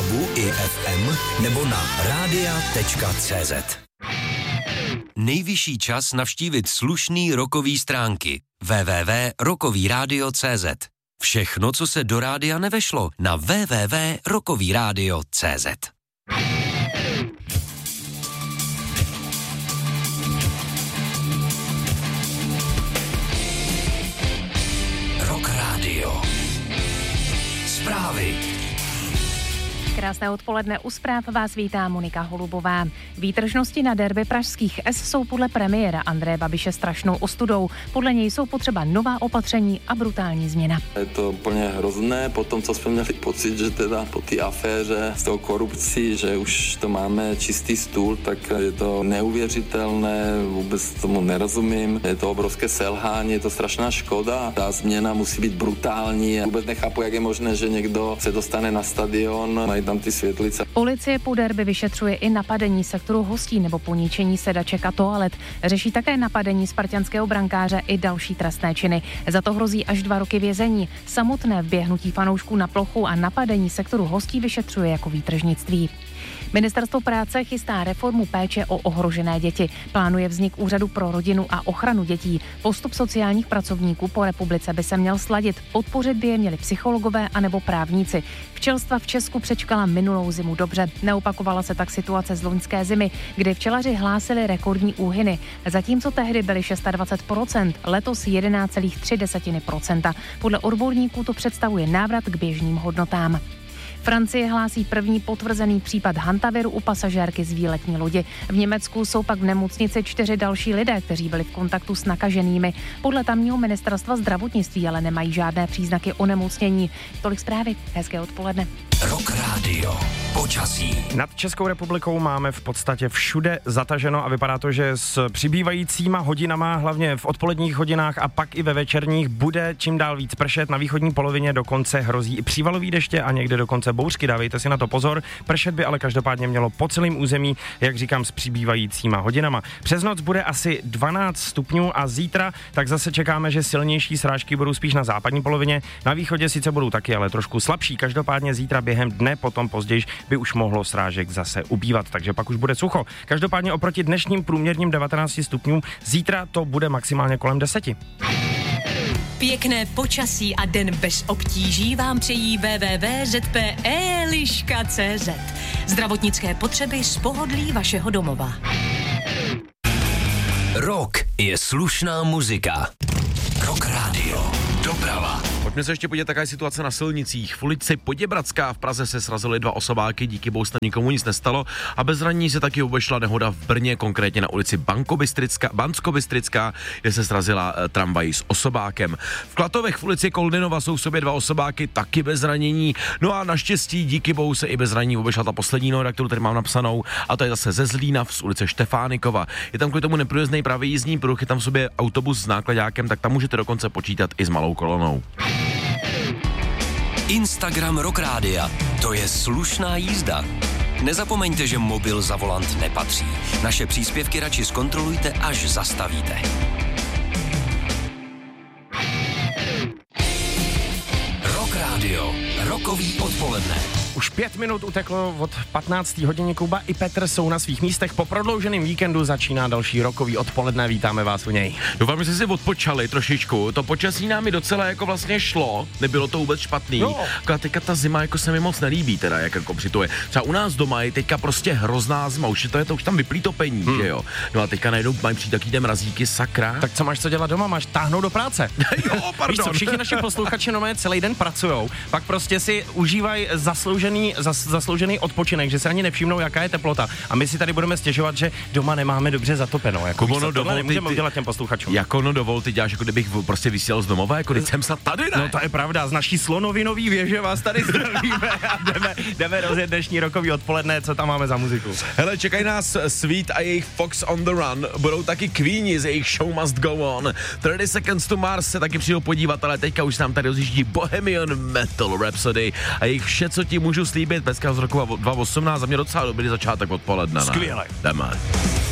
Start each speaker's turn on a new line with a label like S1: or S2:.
S1: webu i FM nebo na radia.cz. Nejvyšší čas navštívit slušný rockový stránky www.rockovyradio.cz. Všechno, co se do rádia nevešlo, na www.rockovyradio.cz. Rock Radio. Zprávy.
S2: Krásné odpoledne, u zpráv vás vítá Monika Holubová. Výtržnosti na derby pražských S jsou podle premiéra Andreje Babiše strašnou ostudou. Podle něj jsou potřeba nová opatření a brutální změna.
S3: Je to úplně hrozné, po tom, co jsme měli pocit, že teda po té aféře s tou korupcí, že už to máme čistý stůl, tak je to neuvěřitelné, vůbec tomu nerozumím. Je to obrovské selhání, je to strašná škoda. Ta změna musí být brutální. Vůbec nechápu, jak je možné, že někdo se dostane na stadion, mají tam ty světlice.
S2: Policie po derby vyšetřuje i napadení sektoru hostí nebo poničení sedaček a toalet. Řeší také napadení spartanského brankáře i další trestné činy. Za to hrozí až 2 roky vězení. Samotné vběhnutí fanoušků na plochu a napadení sektoru hostí vyšetřuje jako výtržnictví. Ministerstvo práce chystá reformu péče o ohrožené děti. Plánuje vznik úřadu pro rodinu a ochranu dětí. Postup sociálních pracovníků po republice by se měl sladit. Podpořit by je měli psychologové anebo právníci. Včelstva v Česku přečkala minulou zimu dobře. Neopakovala se tak situace z loňské zimy, kdy včelaři hlásili rekordní úhyny. Zatímco tehdy byly 26%, letos 11,3%. Podle odborníků to představuje návrat k běžným hodnotám. Francie hlásí první potvrzený případ hantaviru u pasažérky z výletní lodi. V Německu jsou pak v nemocnici 4 další lidé, kteří byli v kontaktu s nakaženými. Podle tamního ministerstva zdravotnictví ale nemají žádné příznaky onemocnění. Tolik zprávy. Hezké odpoledne.
S1: Rock Radio. Počasí.
S4: Nad Českou republikou máme v podstatě všude zataženo a vypadá to, že s přibývajícíma hodinama, hlavně v odpoledních hodinách a pak i ve večerních, bude čím dál víc pršet. Na východní polovině dokonce hrozí i přívalový deště a někde dokonce bouřky. Dávejte si na to pozor. Pršet by ale každopádně mělo po celém území, jak říkám, s přibývajícíma hodinama. Přes noc bude asi 12 stupňů a zítra tak zase čekáme, že silnější srážky budou spíš na západní polovině. Na východě sice budou taky, ale trošku slabší. Každopádně zítra během dne, potom později by už mohlo srážek zase ubývat, takže pak už bude sucho. Každopádně oproti dnešním průměrným 19 stupňům zítra to bude maximálně kolem 10.
S5: Pěkné počasí a den bez obtíží vám přejí www.zpe.liška.cz. Zdravotnické potřeby z pohodlí vašeho domova.
S1: Rock je slušná muzika. Rock Radio. Doprava.
S6: Pojďme se ještě podívat, jaká je situace na silnicích. V ulici Poděbradská v Praze se srazily 2 osobáky, díky bohu se nikomu nic nestalo a bez zranění se taky obešla nehoda v Brně, konkrétně na ulici Banskobystrická, kde se srazila tramvaj s osobákem. V Klatovech v ulici Koldinova jsou v sobě 2 osobáky, taky bez zranění. No a naštěstí díky bohu se i bez zranění obešla ta poslední nehoda, kterou tady mám napsanou, a to je zase ze Zlína z ulice Štefánikova. Je tam kvůli tomu neprůjezdný pravý jízdní pruh, je tam v sobě autobus s nákladákem, tak tam můžete dokonce počítat i s malou kolonou.
S1: Instagram Rock Rádia. To je slušná jízda. Nezapomeňte, že mobil za volant nepatří. Naše příspěvky radši zkontrolujte, až zastavíte. Rock Radio. Rockový odpoledne.
S4: Už 5 minut uteklo od 15. hodině. Kuba i Petr jsou na svých místech. Po prodlouženém víkendu začíná další rockový odpoledne. Vítáme vás u něj.
S6: Doufám, že jste si odpočali trošičku. To počasí nám i docela jako vlastně šlo. Nebylo to vůbec špatný. No. A teďka ta zima jako se mi moc nelíbí, teda jak jako přituje. Třeba u nás doma je teďka prostě hrozná zima. Už tam vyplý topení, že jo. No a teďka najednou mají přijít taky mrazíky, sakra.
S4: Tak co máš co dělat doma? Máš táhnout do práce.
S6: Jo, pardon.
S4: Víš co, všichni naši posluchači celý den pracujou. Pak prostě si užívají zasloužený odpočinek, že se ani nevšimnou, jaká je teplota. A my si tady budeme stěžovat, že doma nemáme dobře zatopeno. Jako nemůžeme udělat těm posluchačům.
S6: Jako dovol, ty děláš, jako kdybych prostě vysílal z domova, jako když jsem tady, ne?
S4: No to je pravda, z naší slonovinový věže vás tady zdravíme a jdeme rozjet dnešní rockový odpoledne, co tam máme za muziku.
S6: Hele, čekají nás Sweet a jejich Fox on the Run, budou taky Queeni z jejich Show Must Go On, 30 Seconds to Mars se taky přijdou podívat, ale teďka už nám tady rozjíždí Bohemian Metal Rhapsody a jejich Vše, co ti můžu slíbit, pecka z roku 2018, za mě docela dobrý začátek odpoledne.
S4: Skvěle.
S6: Jdeme.